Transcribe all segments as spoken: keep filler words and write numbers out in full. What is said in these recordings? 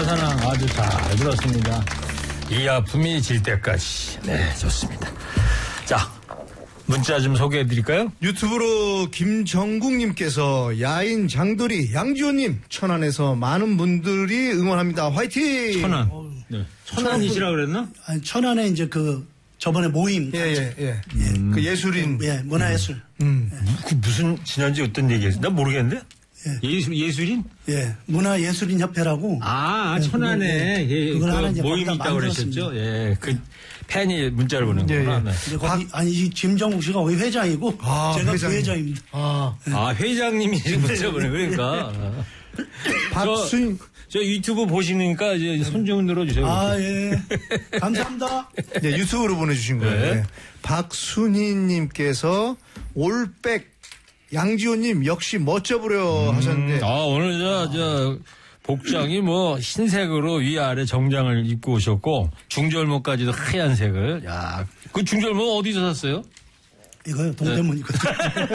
사사랑 아주 잘 들었습니다. 이 아픔이 질 때까지. 네, 좋습니다. 자, 문자 좀 소개해 드릴까요? 유튜브로 김정국님께서 야인 장돌이 양지호님 천안에서 많은 분들이 응원합니다. 화이팅! 천안. 네. 천안이시라 그랬나? 아니, 천안에 이제 그 저번에 모임. 예, 예, 예. 음. 그 예술인. 예, 문화예술. 음. 예. 그 무슨, 지난주에 어떤 얘기 했어? 나 모르겠는데? 예. 예술, 예술인? 예. 문화예술인 협회라고. 아, 예, 천안에. 예, 그걸 그 하나 이제 모임이 있다고 그러셨죠? 예. 그 팬이 문자를 보내는구나. 예, 예. 네. 거기, 아니, 이 김정국 씨가 거기 회장이고. 아, 제가 회장님. 부회장입니다. 아, 예. 아 회장님이 문자 보내. 그러니까. 박수인. 저 유튜브 보시니까 이제 손 좀 들어주세요. 아, 예. 감사합니다. 네, 유튜브로 보내주신 거예요. 네. 네. 박순희님께서 올백 양지호님 역시 멋져 부려 음, 하셨는데. 아, 오늘 저, 저, 복장이 뭐 흰색으로 위아래 정장을 입고 오셨고 중절모까지도 하얀색을. 야, 그 중절모 어디서 샀어요? 이거요, 동대문이거든요.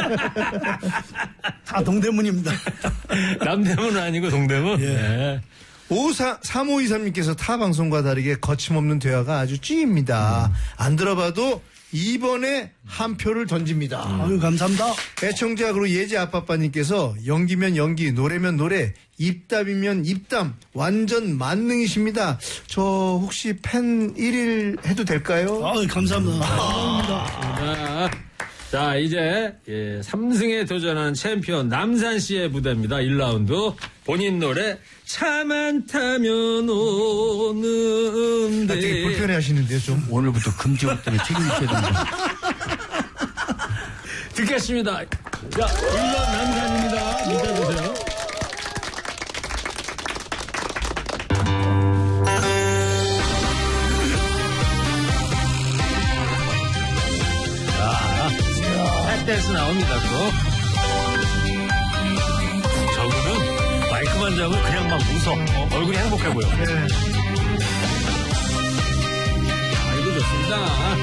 다 동대문입니다. 남대문은 아니고 동대문? 예. 네. 삼오이삼님께서 타 방송과 다르게 거침없는 대화가 아주 찐입니다. 음. 안 들어봐도 이번에 한 표를 던집니다. 음. 아유, 감사합니다. 애청자그로 예지 아빠빠님께서 연기면 연기, 노래면 노래, 입담이면 입담, 완전 만능이십니다. 저 혹시 팬 일 일 해도 될까요? 아유, 감사합니다. 감사합니다. 자, 이제 예, 삼 승에 도전한 챔피언 남산 씨의 무대입니다. 일 라운드 본인 노래 차만 타면 오는데. 아, 되게 불편해 하시는데요, 좀. 오늘부터 금지곡 때문에 책임지셔야 됩니다. 듣겠습니다. 자, 일 번 남산입니다. 문자 주세요. 댄스 나옵니다, 또. 저분은 마이크만 잡으면 그냥 막 웃어. 어, 얼굴이 행복해 보여. 네. 아, 이거 좋습니다.